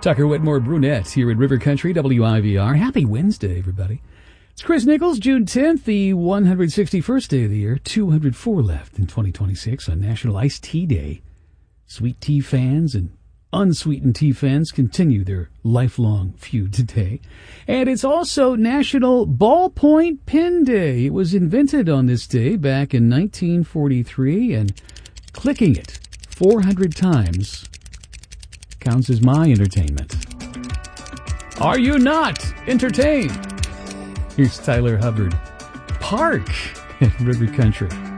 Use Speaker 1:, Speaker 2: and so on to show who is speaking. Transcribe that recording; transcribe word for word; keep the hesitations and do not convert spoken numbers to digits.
Speaker 1: Tucker Whitmore Brunette here in River Country, W I V R. Happy Wednesday, everybody. It's Chris Nichols, June tenth, the one hundred sixty-first day of the year. two hundred four left in twenty twenty-six on National Iced Tea Day. Sweet tea fans and unsweetened tea fans continue their lifelong feud today. And it's also National Ballpoint Pen Day. It was invented on this day back in nineteen forty-three, and clicking it four hundred times counts as my entertainment. Are you not entertained? Here's Tyler Hubbard. Park at River Country.